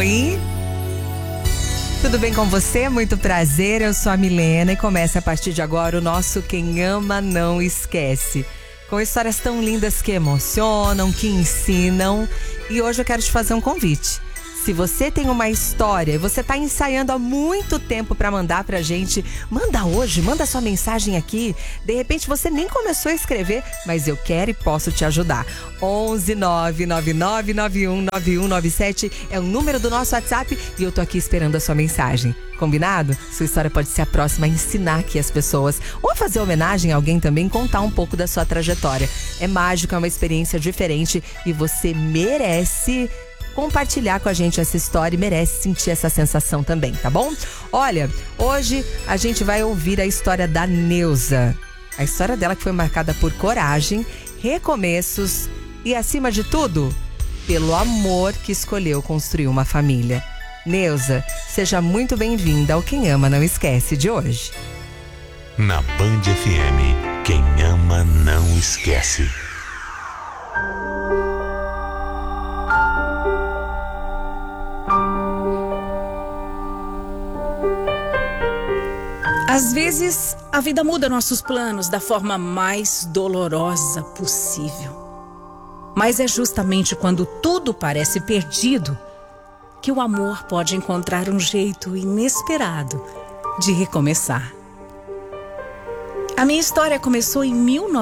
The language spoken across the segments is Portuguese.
Oi! Tudo bem com você? Muito prazer, eu sou a Milena e começa a partir de agora o nosso Quem Ama Não Esquece. Com histórias tão lindas que emocionam, que ensinam. E hoje eu quero te fazer um convite. Se você tem uma história e você está ensaiando há muito tempo para mandar pra gente, manda hoje, manda sua mensagem aqui. De repente você nem começou a escrever, mas eu quero e posso te ajudar. 11 999 919197 é o número do nosso WhatsApp e eu tô aqui esperando a sua mensagem. Combinado? Sua história pode ser a próxima a ensinar aqui as pessoas ou a fazer homenagem a alguém também, contar um pouco da sua trajetória. É mágico, é uma experiência diferente e você merece compartilhar com a gente essa história e merece sentir essa sensação também, tá bom? Olha, hoje a gente vai ouvir a história da Neuza. A história dela que foi marcada por coragem, recomeços e, acima de tudo, pelo amor que escolheu construir uma família. Neuza, seja muito bem-vinda ao Quem Ama Não Esquece de hoje. Na Band FM, quem ama não esquece. Às vezes, a vida muda nossos planos da forma mais dolorosa possível. Mas é justamente quando tudo parece perdido que o amor pode encontrar um jeito inesperado de recomeçar. A minha história começou em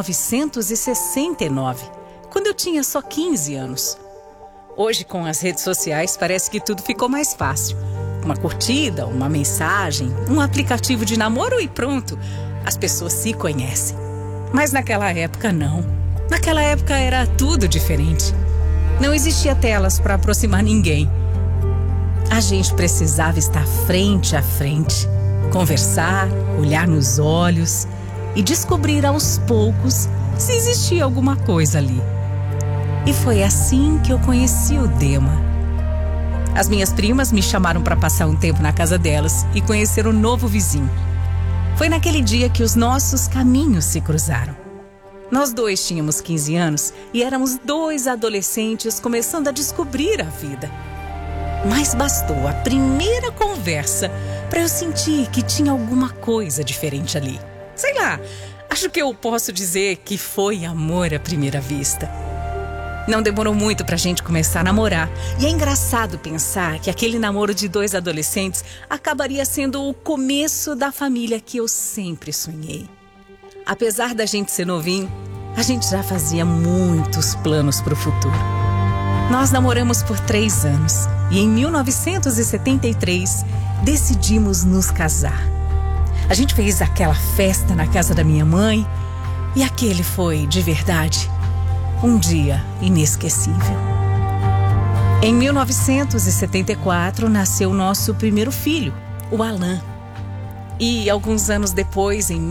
1969, quando eu tinha só 15 anos. Hoje, com as redes sociais, parece que tudo ficou mais fácil. Uma curtida, uma mensagem, um aplicativo de namoro e pronto, as pessoas se conhecem. Mas naquela época não. Naquela época era tudo diferente. Não existia telas para aproximar ninguém. A gente precisava estar frente a frente, conversar, olhar nos olhos e descobrir aos poucos se existia alguma coisa ali. E foi assim que eu conheci o Dema. As minhas primas me chamaram para passar um tempo na casa delas e conhecer o novo vizinho. Foi naquele dia que os nossos caminhos se cruzaram. Nós dois tínhamos 15 anos e éramos dois adolescentes começando a descobrir a vida. Mas bastou a primeira conversa para eu sentir que tinha alguma coisa diferente ali. Sei lá, acho que eu posso dizer que foi amor à primeira vista. Não demorou muito pra gente começar a namorar. E é engraçado pensar que aquele namoro de dois adolescentes acabaria sendo o começo da família que eu sempre sonhei. Apesar da gente ser novinho, a gente já fazia muitos planos pro futuro. Nós namoramos por 3 anos e em 1973 decidimos nos casar. A gente fez aquela festa na casa da minha mãe e aquele foi, de verdade, um dia inesquecível. Em 1974, nasceu nosso primeiro filho, o Alan. E alguns anos depois, em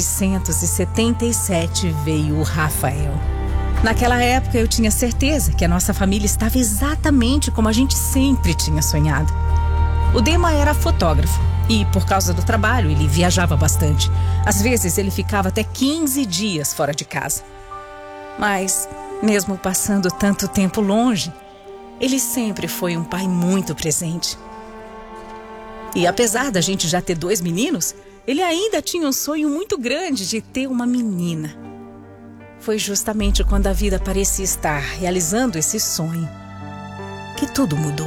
1977, veio o Rafael. Naquela época, eu tinha certeza que a nossa família estava exatamente como a gente sempre tinha sonhado. O Dema era fotógrafo e, por causa do trabalho, ele viajava bastante. Às vezes, ele ficava até 15 dias fora de casa. Mas, mesmo passando tanto tempo longe, ele sempre foi um pai muito presente. E apesar da gente já ter 2 meninos, ele ainda tinha um sonho muito grande de ter uma menina. Foi justamente quando a vida parecia estar realizando esse sonho que tudo mudou.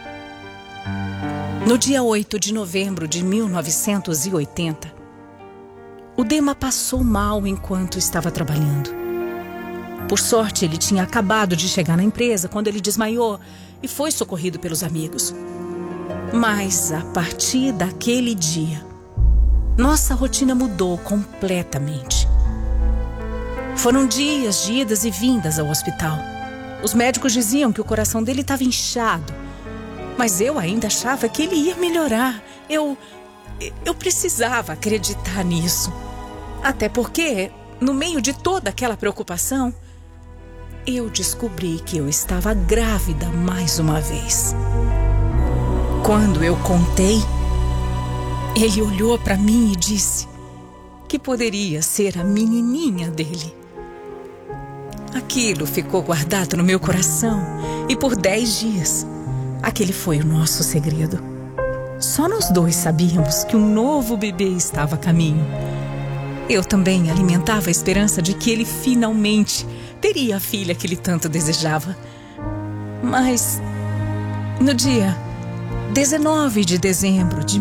No dia 8 de novembro de 1980, o Dema passou mal enquanto estava trabalhando. Por sorte, ele tinha acabado de chegar na empresa quando ele desmaiou e foi socorrido pelos amigos. Mas, a partir daquele dia, nossa rotina mudou completamente. Foram dias de idas e vindas ao hospital. Os médicos diziam que o coração dele estava inchado, mas eu ainda achava que ele ia melhorar. Eu precisava acreditar nisso. Até porque, no meio de toda aquela preocupação, eu descobri que eu estava grávida mais uma vez. Quando eu contei, ele olhou para mim e disse que poderia ser a menininha dele. Aquilo ficou guardado no meu coração e por 10 dias Aquele foi o nosso segredo. Só nós dois sabíamos que um novo bebê estava a caminho. Eu também alimentava a esperança de que ele finalmente teria a filha que ele tanto desejava. Mas, no dia 19 de dezembro de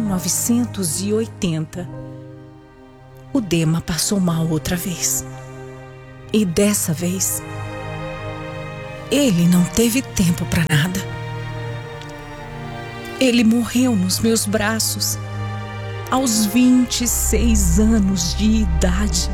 1980, o Dema passou mal outra vez. E dessa vez, ele não teve tempo para nada. Ele morreu nos meus braços aos 26 anos de idade.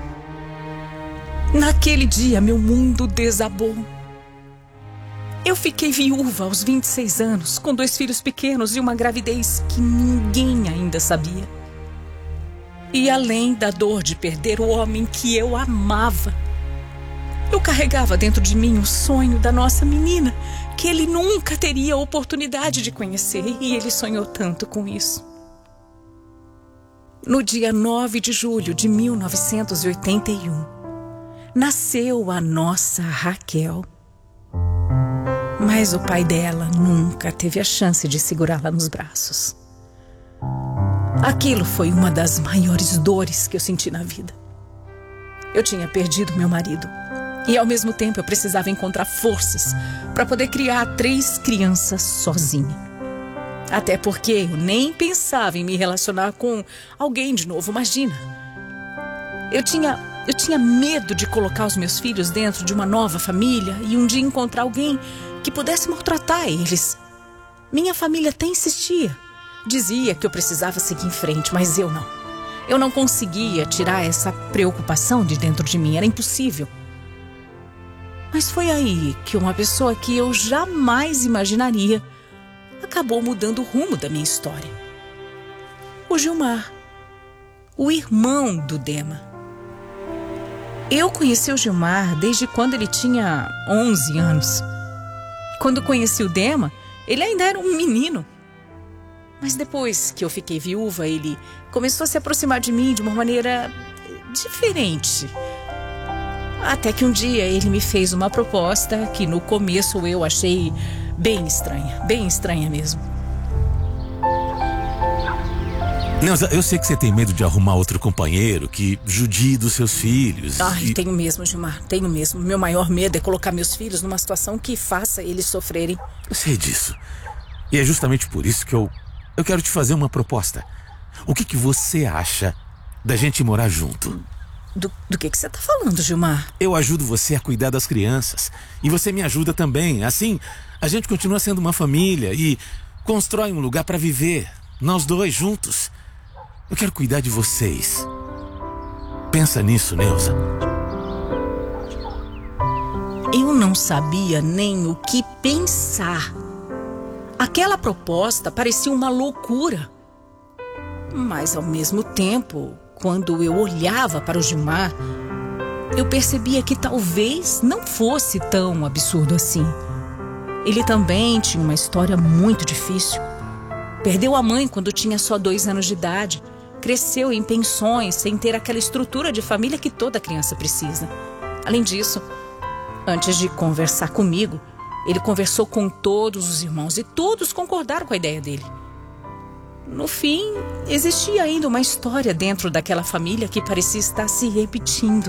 Naquele dia, meu mundo desabou. Eu fiquei viúva aos 26 anos, com 2 filhos pequenos e uma gravidez que ninguém ainda sabia. E além da dor de perder o homem que eu amava, eu carregava dentro de mim o sonho da nossa menina, que ele nunca teria a oportunidade de conhecer, e ele sonhou tanto com isso. No dia 9 de julho de 1981, nasceu a nossa Raquel. Mas o pai dela nunca teve a chance de segurá-la nos braços. Aquilo foi uma das maiores dores que eu senti na vida. Eu tinha perdido meu marido e, ao mesmo tempo, eu precisava encontrar forças para poder criar 3 crianças sozinha. Até porque eu nem pensava em me relacionar com alguém de novo, imagina. Eu tinha medo de colocar os meus filhos dentro de uma nova família e um dia encontrar alguém que pudesse maltratar eles. Minha família até insistia. Dizia que eu precisava seguir em frente, mas eu não. Eu não conseguia tirar essa preocupação de dentro de mim, era impossível. Mas foi aí que uma pessoa que eu jamais imaginaria acabou mudando o rumo da minha história. O Gilmar, o irmão do Dema. Eu conheci o Gilmar desde quando ele tinha 11 anos. Quando conheci o Dema, ele ainda era um menino. Mas depois que eu fiquei viúva, ele começou a se aproximar de mim de uma maneira diferente. Até que um dia ele me fez uma proposta que no começo eu achei bem estranha mesmo. Neuza, eu sei que você tem medo de arrumar outro companheiro que judie dos seus filhos. Ai, tenho mesmo, Gilmar, tenho mesmo. Meu maior medo é colocar meus filhos numa situação que faça eles sofrerem. Eu sei disso. E é justamente por isso que eu quero te fazer uma proposta. O que você acha da gente morar junto? Do que você tá falando, Gilmar? Eu ajudo você a cuidar das crianças. E você me ajuda também. Assim, a gente continua sendo uma família e constrói um lugar para viver. Nós dois juntos. Eu quero cuidar de vocês. Pensa nisso, Neuza. Eu não sabia nem o que pensar. Aquela proposta parecia uma loucura. Mas, ao mesmo tempo, quando eu olhava para o Gilmar, eu percebia que talvez não fosse tão absurdo assim. Ele também tinha uma história muito difícil. Perdeu a mãe quando tinha só 2 anos de idade. Cresceu em pensões, sem ter aquela estrutura de família que toda criança precisa. Além disso, antes de conversar comigo, ele conversou com todos os irmãos e todos concordaram com a ideia dele. No fim, existia ainda uma história dentro daquela família que parecia estar se repetindo.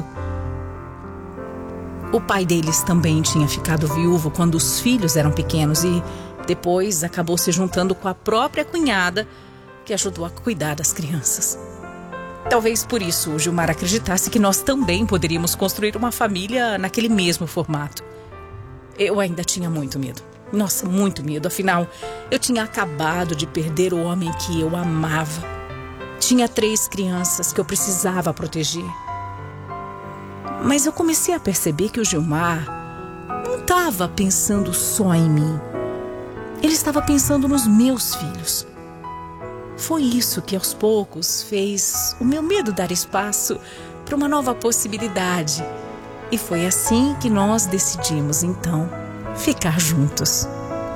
O pai deles também tinha ficado viúvo quando os filhos eram pequenos e depois acabou se juntando com a própria cunhada, que ajudou a cuidar das crianças. Talvez por isso o Gilmar acreditasse que nós também poderíamos construir uma família naquele mesmo formato. Eu ainda tinha muito medo. Nossa, muito medo. Afinal, eu tinha acabado de perder o homem que eu amava. Tinha 3 crianças que eu precisava proteger. Mas eu comecei a perceber que o Gilmar não estava pensando só em mim. Ele estava pensando nos meus filhos. Foi isso que aos poucos fez o meu medo dar espaço para uma nova possibilidade. E foi assim que nós decidimos, então, ficar juntos.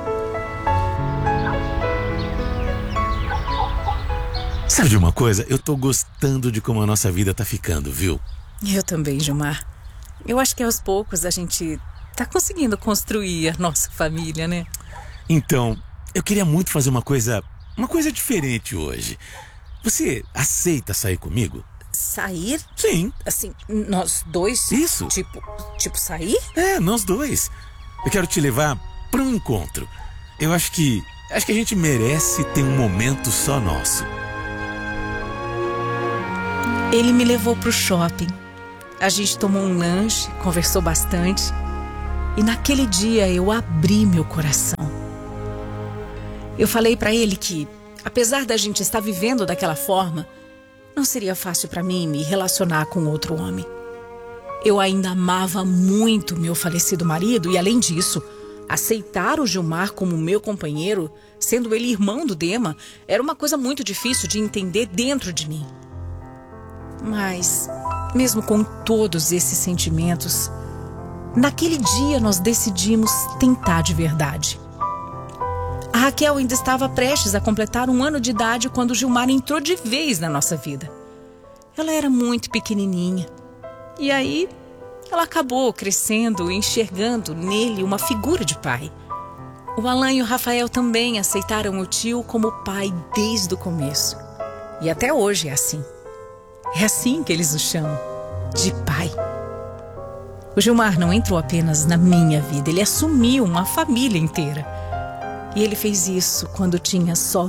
Sabe de uma coisa? Eu tô gostando de como a nossa vida tá ficando, viu? Eu também, Gilmar. Eu acho que aos poucos a gente tá conseguindo construir a nossa família, né? Então, eu queria muito fazer uma coisa diferente hoje. Você aceita sair comigo? Sair? Sim. Assim, nós dois? Isso. Tipo sair? Nós dois. Eu quero te levar para um encontro. Eu acho que a gente merece ter um momento só nosso. Ele me levou pro shopping. A gente tomou um lanche, conversou bastante. E naquele dia eu abri meu coração. Eu falei pra ele que, apesar da gente estar vivendo daquela forma, não seria fácil pra mim me relacionar com outro homem. Eu ainda amava muito meu falecido marido e, além disso, aceitar o Gilmar como meu companheiro, sendo ele irmão do Dema, era uma coisa muito difícil de entender dentro de mim. Mas, mesmo com todos esses sentimentos, naquele dia nós decidimos tentar de verdade. A Raquel ainda estava prestes a completar 1 ano de idade quando o Gilmar entrou de vez na nossa vida. Ela era muito pequenininha. E aí, ela acabou crescendo e enxergando nele uma figura de pai. O Alan e o Rafael também aceitaram o tio como pai desde o começo. E até hoje é assim. É assim que eles o chamam, de pai. O Gilmar não entrou apenas na minha vida, ele assumiu uma família inteira. E ele fez isso quando tinha só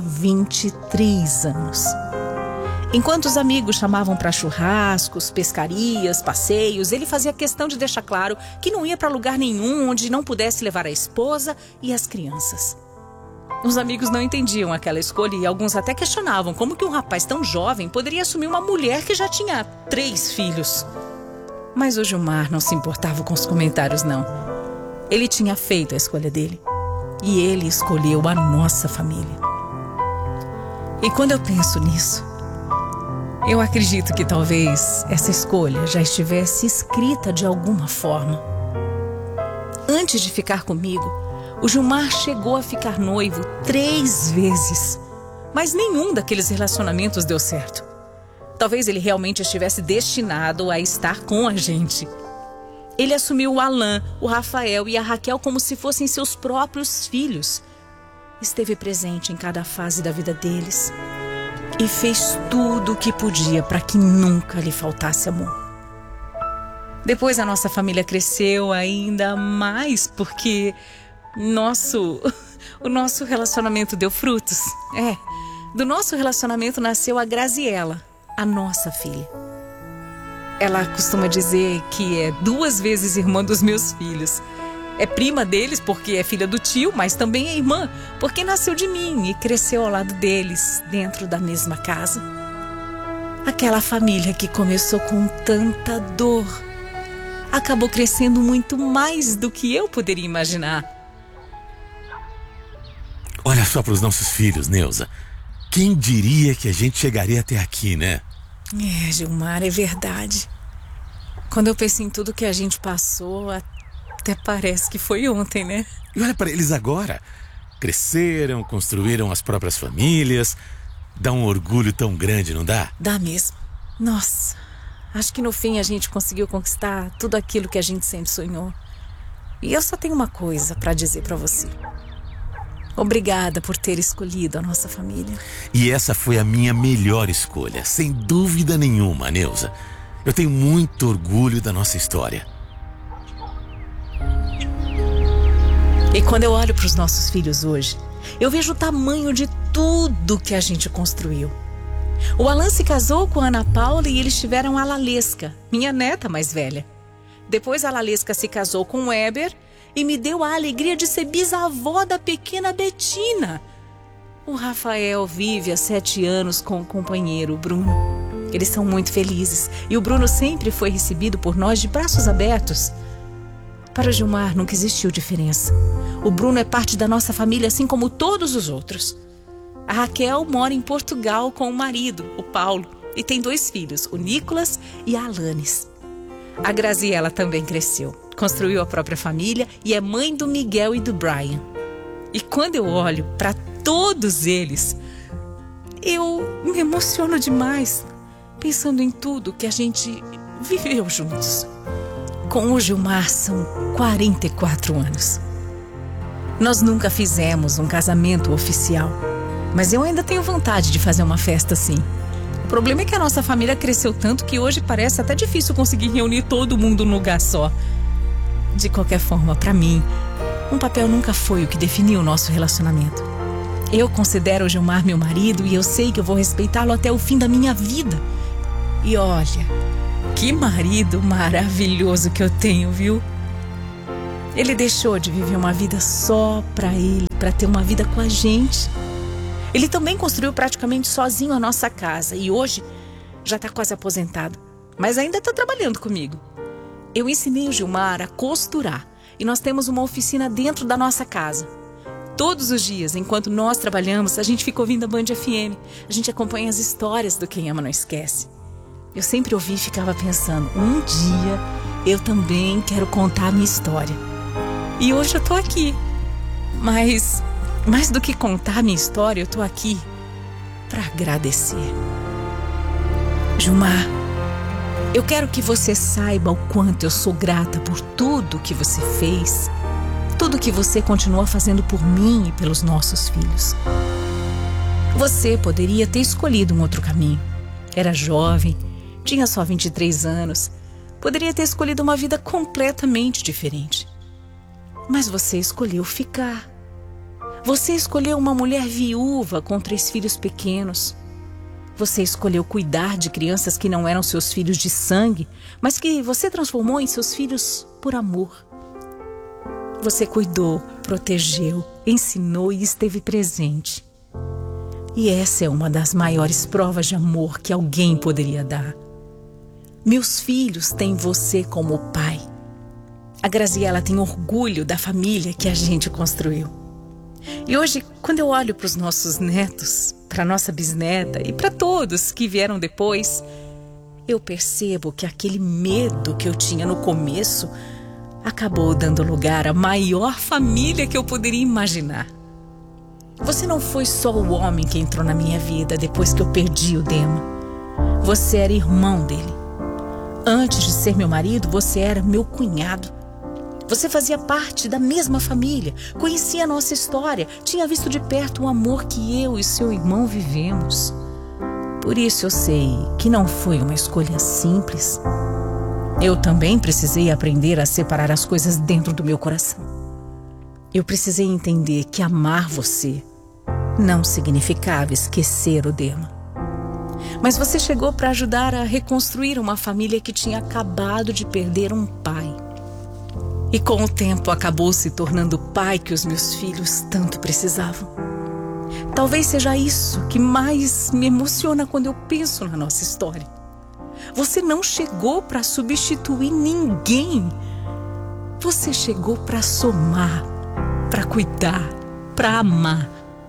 23 anos. Enquanto os amigos chamavam para churrascos, pescarias, passeios, ele fazia questão de deixar claro que não ia para lugar nenhum onde não pudesse levar a esposa e as crianças. Os amigos não entendiam aquela escolha e alguns até questionavam como que um rapaz tão jovem poderia assumir uma mulher que já tinha 3 filhos. Mas o Gilmar não se importava com os comentários, não. Ele tinha feito a escolha dele. E ele escolheu a nossa família. E quando eu penso nisso, eu acredito que talvez essa escolha já estivesse escrita de alguma forma. Antes de ficar comigo, o Gilmar chegou a ficar noivo 3 vezes. Mas nenhum daqueles relacionamentos deu certo. Talvez ele realmente estivesse destinado a estar com a gente. Ele assumiu o Alan, o Rafael e a Raquel como se fossem seus próprios filhos. Esteve presente em cada fase da vida deles e fez tudo o que podia para que nunca lhe faltasse amor. Depois a nossa família cresceu ainda mais porque o nosso relacionamento deu frutos. Do nosso relacionamento nasceu a Graziela, a nossa filha. Ela costuma dizer que é 2 vezes irmã dos meus filhos. É prima deles porque é filha do tio, mas também é irmã porque nasceu de mim e cresceu ao lado deles, dentro da mesma casa. Aquela família que começou com tanta dor acabou crescendo muito mais do que eu poderia imaginar. Olha só para os nossos filhos, Neuza. Quem diria que a gente chegaria até aqui, né? Gilmar, é verdade. Quando eu penso em tudo que a gente passou, até parece que foi ontem, né? E olha para eles agora. Cresceram, construíram as próprias famílias. Dá um orgulho tão grande, não dá? Dá mesmo. Nossa, acho que no fim a gente conseguiu conquistar tudo aquilo que a gente sempre sonhou. E eu só tenho uma coisa para dizer para você. Obrigada por ter escolhido a nossa família. E essa foi a minha melhor escolha, sem dúvida nenhuma, Neuza. Eu tenho muito orgulho da nossa história. E quando eu olho para os nossos filhos hoje, eu vejo o tamanho de tudo que a gente construiu. O Alan se casou com a Ana Paula e eles tiveram a Lalesca, minha neta mais velha. Depois a Lalesca se casou com o Weber e me deu a alegria de ser bisavó da pequena Betina. O Rafael vive há 7 anos com o companheiro, o Bruno. Eles são muito felizes e o Bruno sempre foi recebido por nós de braços abertos. Para o Gilmar nunca existiu diferença. O Bruno é parte da nossa família assim como todos os outros. A Raquel mora em Portugal com o marido, o Paulo, e tem 2 filhos, o Nicolas e a Alanis. A Graziela também cresceu, construiu a própria família e é mãe do Miguel e do Brian. E quando eu olho para todos eles, eu me emociono demais, pensando em tudo que a gente viveu juntos. Com o Gilmar são 44 anos. Nós nunca fizemos um casamento oficial, mas eu ainda tenho vontade de fazer uma festa assim. O problema é que a nossa família cresceu tanto que hoje parece até difícil conseguir reunir todo mundo num lugar só. De qualquer forma, para mim, um papel nunca foi o que definiu o nosso relacionamento. Eu considero o Gilmar meu marido e eu sei que eu vou respeitá-lo até o fim da minha vida. E olha, que marido maravilhoso que eu tenho, viu? Ele deixou de viver uma vida só para ele, para ter uma vida com a gente. Ele também construiu praticamente sozinho a nossa casa e hoje já está quase aposentado, mas ainda está trabalhando comigo. Eu ensinei o Gilmar a costurar e nós temos uma oficina dentro da nossa casa. Todos os dias, enquanto nós trabalhamos, a gente fica ouvindo a Band FM. A gente acompanha as histórias do Quem Ama Não Esquece. Eu sempre ouvi e ficava pensando, um dia eu também quero contar a minha história. E hoje eu tô aqui. Mas, mais do que contar a minha história, eu tô aqui para agradecer. Gilmar, eu quero que você saiba o quanto eu sou grata por tudo que você fez, tudo que você continua fazendo por mim e pelos nossos filhos. Você poderia ter escolhido um outro caminho. Era jovem, tinha só 23 anos, poderia ter escolhido uma vida completamente diferente. Mas você escolheu ficar. Você escolheu uma mulher viúva com 3 filhos pequenos. Você escolheu cuidar de crianças que não eram seus filhos de sangue, mas que você transformou em seus filhos por amor. Você cuidou, protegeu, ensinou e esteve presente. E essa é uma das maiores provas de amor que alguém poderia dar. Meus filhos têm você como pai. A Graziela tem orgulho da família que a gente construiu. E hoje, quando eu olho para os nossos netos, para nossa bisneta e para todos que vieram depois, eu percebo que aquele medo que eu tinha no começo acabou dando lugar à maior família que eu poderia imaginar. Você não foi só o homem que entrou na minha vida depois que eu perdi o Dema. Você era irmão dele. Antes de ser meu marido, você era meu cunhado. Você fazia parte da mesma família, conhecia a nossa história, tinha visto de perto o amor que eu e seu irmão vivemos. Por isso eu sei que não foi uma escolha simples. Eu também precisei aprender a separar as coisas dentro do meu coração. Eu precisei entender que amar você não significava esquecer o Dema. Mas você chegou para ajudar a reconstruir uma família que tinha acabado de perder um pai. E com o tempo acabou se tornando o pai que os meus filhos tanto precisavam. Talvez seja isso que mais me emociona quando eu penso na nossa história. Você não chegou para substituir ninguém. Você chegou para somar, para cuidar, para amar.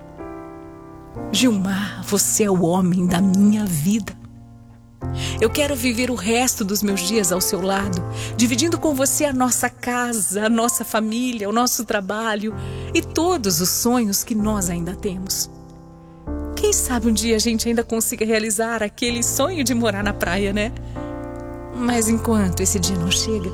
Gilmar, você é o homem da minha vida. Eu quero viver o resto dos meus dias ao seu lado, dividindo com você a nossa casa, a nossa família, o nosso trabalho e todos os sonhos que nós ainda temos. Quem sabe um dia a gente ainda consiga realizar aquele sonho de morar na praia, né? Mas enquanto esse dia não chega,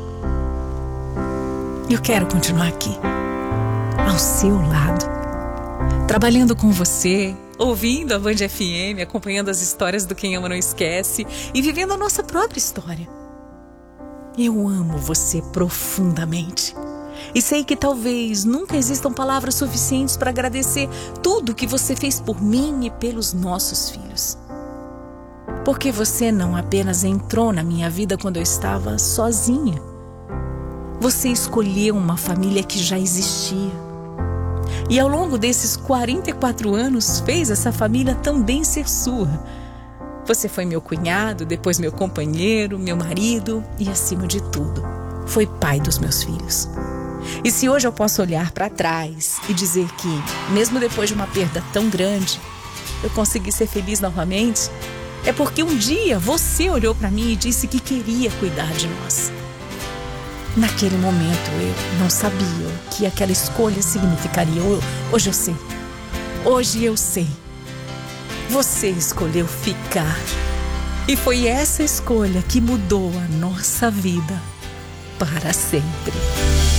eu quero continuar aqui, ao seu lado, trabalhando com você, ouvindo a Band FM, acompanhando as histórias do Quem Ama Não Esquece e vivendo a nossa própria história. Eu amo você profundamente e sei que talvez nunca existam palavras suficientes para agradecer tudo que você fez por mim e pelos nossos filhos. Porque você não apenas entrou na minha vida quando eu estava sozinha. Você escolheu uma família que já existia. E ao longo desses 44 anos, fez essa família também ser sua. Você foi meu cunhado, depois meu companheiro, meu marido e, acima de tudo, foi pai dos meus filhos. E se hoje eu posso olhar para trás e dizer que, mesmo depois de uma perda tão grande, eu consegui ser feliz novamente, é porque um dia você olhou para mim e disse que queria cuidar de nós. Naquele momento eu não sabia o que aquela escolha significaria. Hoje eu sei. Hoje eu sei. Você escolheu ficar. E foi essa escolha que mudou a nossa vida para sempre.